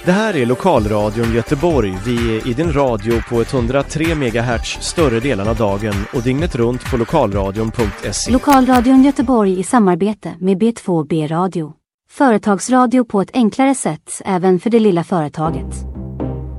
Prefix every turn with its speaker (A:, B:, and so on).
A: Det här är Lokalradion Göteborg. Vi är i din radio på 103 MHz större delen av dagen och dygnet runt på lokalradion.se.
B: Lokalradion Göteborg i samarbete med B2B Radio. Företagsradio på ett enklare sätt även för det lilla företaget.